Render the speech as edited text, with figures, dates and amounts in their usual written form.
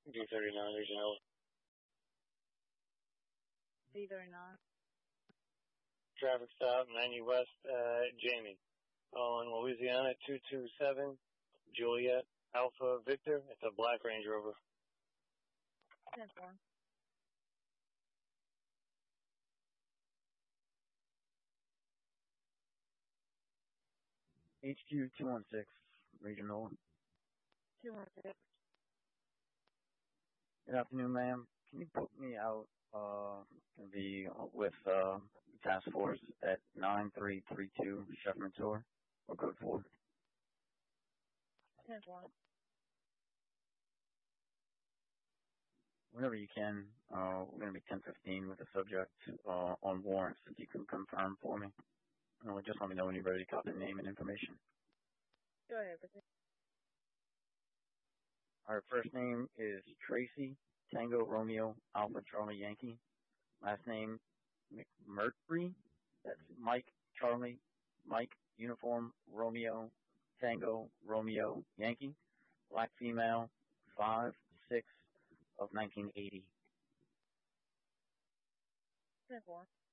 D39, Regional. D39. Traffic stop, 90 West, Jamie. On Louisiana, 227, Juliet, Alpha, Victor. It's a black Range Rover. 10-4. HQ 216, Regional. 216. Good afternoon, ma'am. Can you put me out with task force at 9332 Chevron Tour or code 4? 10-4. Whenever you can, we're going to be 10:15 with the subject on warrants. If you can confirm for me. Just let me know when you're ready to copy the name and information. Go ahead, proceed. Our first name is Tracy, Tango, Romeo, Alpha, Charlie, Yankee. Last name, McMurtry. That's Mike, Charlie, Mike, Uniform, Romeo, Tango, Romeo, Yankee. Black female, 5'6" of 1980. 10-4.